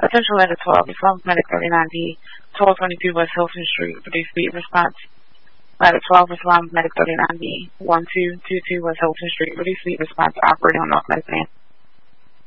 Attention letter 12, response medic 39D. 1222 West Hilton Street, produce speed response. Letter 12, response medic 39D. 1222 West Hilton Street, produce speed response, operating on North Medic Van.